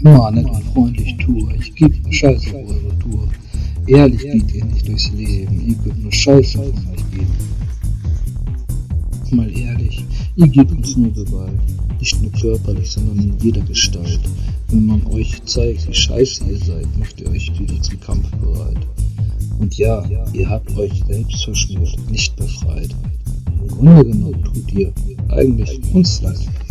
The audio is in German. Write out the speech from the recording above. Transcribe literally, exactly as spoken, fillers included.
Immer nett und freundlich Tour, ich geb Scheiße auf eure Tour. Ehrlich geht ihr nicht durchs Leben, ihr könnt nur Scheiße von euch geben. Mal ehrlich, ihr gebt uns nur Gewalt, nicht nur körperlich, sondern in jeder Gestalt. Wenn man euch zeigt, wie scheiße ihr seid, macht ihr euch wieder zum Kampf bereit. Und ja, ihr habt euch selbst verschmort, nicht befreit. Im Grunde genommen tut ihr eigentlich uns leid.